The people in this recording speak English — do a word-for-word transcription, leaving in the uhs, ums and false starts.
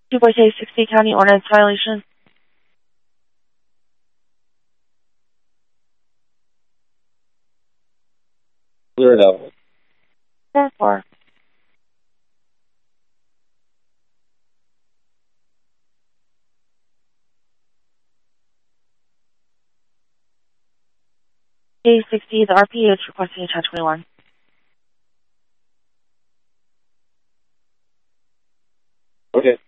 two point sixty County Ordinance Violation. Clear it out. four four. Day sixty, the R P A is requesting a ten twenty-one. Okay.